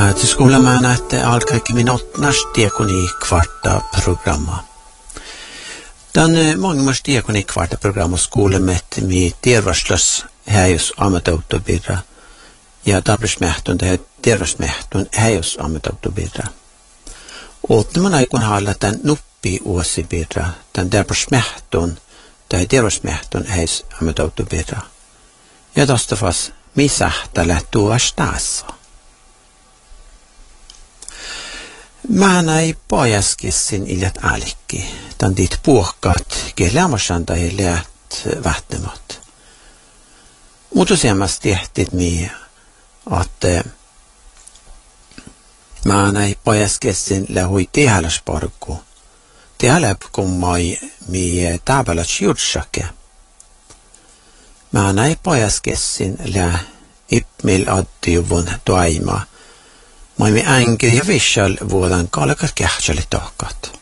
Till skolan man att alkaki minutnars diakoni kvarta programma. Den många diakoni kvarta program och skolan med dervarslös häjus amatautorbidra. Ja, dabbelsmähtun det dervarsmähtun häjus amatautorbidra. Och när man har kun hållit den nuppi åsibidra, den dervarsmähtun det dervarsmähtun häjus amatautorbidra. Ja, tästä fast misahta lähtuas taas. Mä ei pajaskissin iljat alikki. Tän dit puhkaat kelämässään tai läht vähtemät. Mutta semmas tehtit mi, että mä ei pajaskissin lähui tehäläsparku. Tehäläpkun mai mi täbälät siutsake. Mä ei pajaskissin lä ippmil addiuvun toima. Maailmi änkeri ja vissal vuodan kallekat kähtsali tahkat.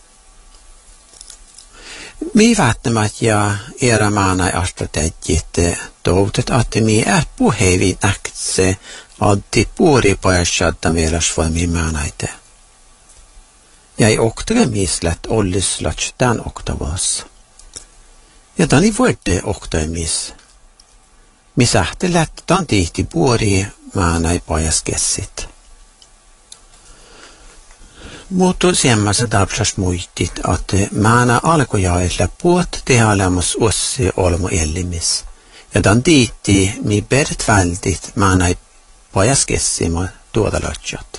Mi vähtämät ja erämaanai astrategiet toutet, että mi puheivin äktse addi puuri pajassaddan velasvoimi maanaite. Jäi oktage mislät ollislats tän oktavas. Ja tän ei vuotte oktage mi sähti lättän tihti puuri maanai pajaskessit. Mutta semmoisen tapsas muistit, että mä alkujaisella puhut tehdälämässä ossi olemu elimis. Ja tämän tiitti, mi bert vältit, mä näin pajaskessima tuota lotsat.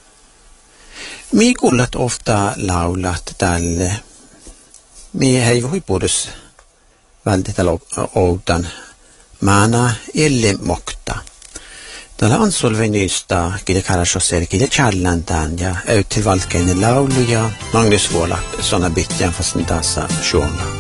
Mi kuulet ofta laulat tälle. Mi hei voi puhus vältitä outan. Mä näin elimokta. Tällä ansolvenysta kille karasosel kille challantan ja ut till valkeinen laulu ja Magnus Vuolap såna bitjan fast inte assa sjunga.